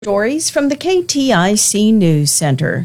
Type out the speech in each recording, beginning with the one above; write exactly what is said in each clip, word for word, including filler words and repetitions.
Stories from the K T I C News Center.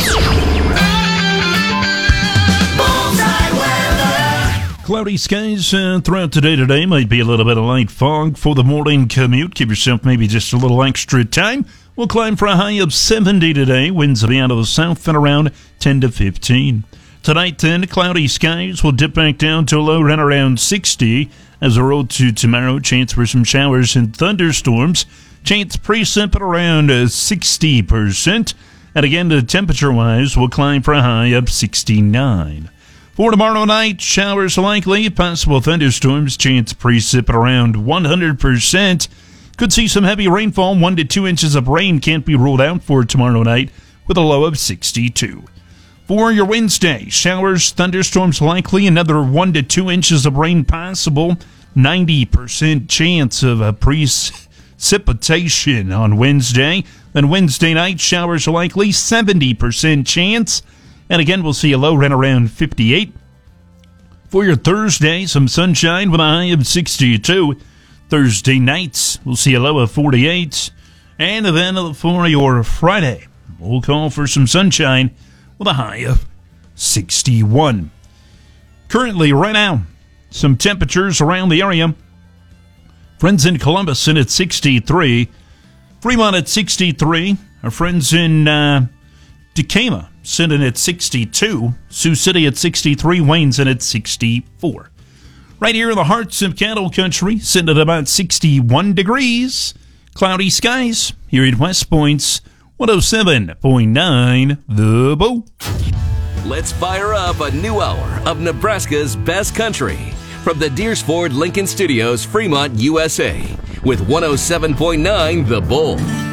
Cloudy skies uh, throughout the day today. Might be a little bit of light fog for the morning commute. Give yourself maybe just a little extra time. We'll climb for a high of seventy today. Winds will be out of the south and around ten to fifteen. Tonight then, cloudy skies will dip back down to a low right around sixty. As we roll to tomorrow, chance for some showers and thunderstorms. Chance precip at around uh, sixty percent. And again, the temperature-wise, we'll climb for a high of sixty-nine. For tomorrow night, showers likely, possible thunderstorms, chance precip at around one hundred percent. Could see some heavy rainfall, one to two inches of rain can't be ruled out for tomorrow night, with a low of sixty-two. For your Wednesday, showers, thunderstorms likely, another one to two inches of rain possible, ninety percent chance of a precipitation on Wednesday. Then Wednesday night, showers likely, seventy percent chance. And again, we'll see a low right around fifty-eight. For your Thursday, some sunshine with a high of sixty-two. Thursday nights, we'll see a low of forty-eight. And then for your Friday, we'll call for some sunshine with a high of sixty-one. Currently, right now, some temperatures around the area. Friends in Columbus sit at sixty-three. Fremont at sixty-three. Our friends in uh, Decatur sitting at sixty-two. Sioux City at sixty-three. Wayne's at sixty-four. Right here in the hearts of cattle country, sitting at about sixty-one degrees. Cloudy skies here at West Point's one oh seven point nine The Bow. Let's fire up a new hour of Nebraska's best country from the Deersford Lincoln Studios, Fremont, U S A, with one oh seven point nine The Bull.